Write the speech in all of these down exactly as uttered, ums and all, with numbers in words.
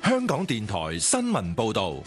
香港電台新聞報道。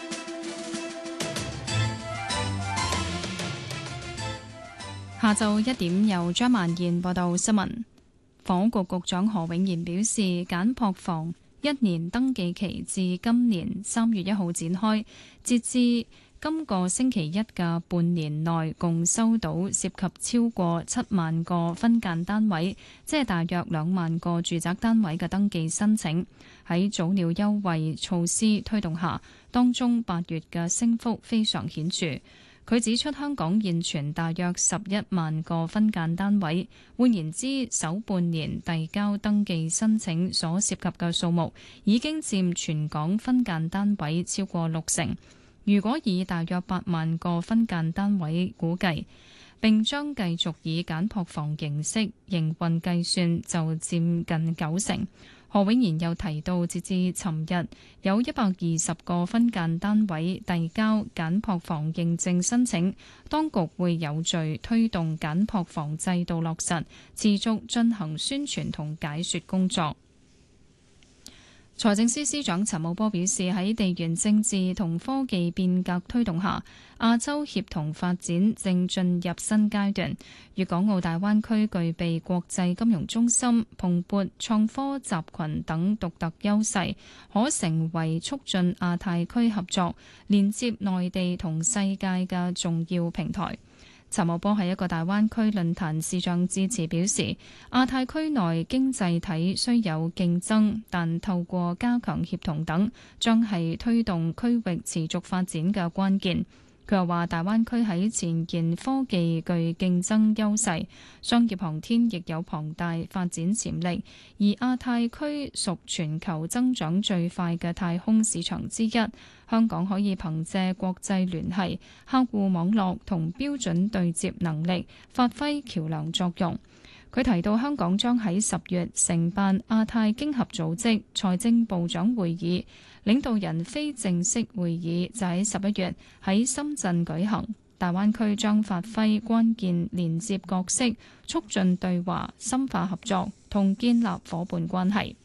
下晝一點由張曼燕報道新聞。房屋局局長何永賢表示，簡樸房一年登記期至今年三月一號展開，截至今個星期一嘅半年內，共收到涉及超過七萬個分間單位，即係大約兩萬個住宅單位嘅登記申請。喺早鳥優惠措施推動下，當中八月嘅升幅非常顯著。佢指出，香港現存大約十一萬個分間單位，換言之，首半年遞交登記申請所涉及嘅數目已經佔全港分間單位超過六成。如果以大約八萬個分間單位估計，並將繼續以簡樸房形式營運計算，就佔近九成。何永賢又提到，截至尋日，有一百二十個分間單位遞交簡樸房認證申請，當局會有序推動簡樸房制度落實，持續進行宣傳同解說工作。財政司司長陳茂波表示，喺地緣政治同科技變革推動下，亞洲協同發展正進入新階段。粵港澳大灣區具備國際金融中心、蓬勃創科集群等獨特優勢，可成為促進亞太區合作、連接內地同世界嘅重要平台。陳茂波喺一個大灣區論壇視像致辭表示，亞太區內經濟體雖有競爭，但透過加強協同等，將係推動區域持續發展嘅關鍵。佢又話，大灣區喺前沿科技具競爭優勢，商業航天亦有龐大發展潛力，而亞太區屬全球增長最快嘅太空市場之一。香港可以憑借國際聯繫、客戶網絡同標準對接能力，發揮橋梁作用。佢提到，香港將喺十月承辦亞太經合組織財政部長會議，領導人非正式會議就喺十一月喺深圳舉行。大灣區將發揮關鍵連接角色，促進對話、深化合作同建立伙伴關係。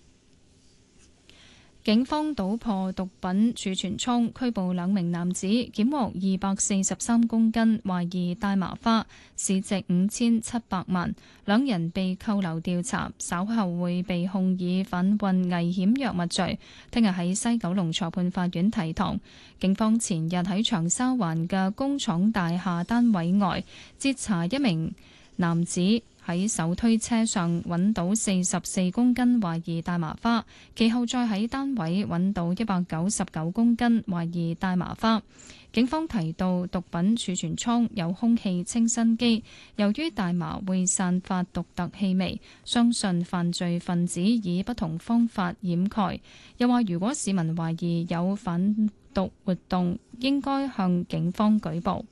警方搗破毒品儲存倉，拘捕兩名男子，檢獲二百四十三公斤懷疑大麻花，市值五千七百萬。兩人被扣留調查，稍後會被控以販運危險藥物罪。聽日喺西九龍裁判法院提堂。警方前日喺長沙灣嘅工廠大廈單位外截查一名男子，喺手推車上揾到四十四公斤懷疑大麻花，其後再喺單位揾到一百九十九公斤懷疑大麻花。警方提到，毒品儲存倉有空氣清新機，由於大麻會散發獨特氣味，相信犯罪分子以不同方法掩蓋。又話，如果市民懷疑有販毒活動，應該向警方舉報。